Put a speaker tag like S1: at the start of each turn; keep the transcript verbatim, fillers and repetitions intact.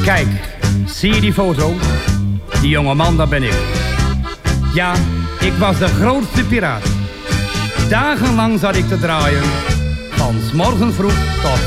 S1: Kijk, zie je die foto? Die jonge man, dat ben ik. Ja, ik was de grootste piraat. Dagenlang zat ik te draaien. Van 's morgens vroeg tot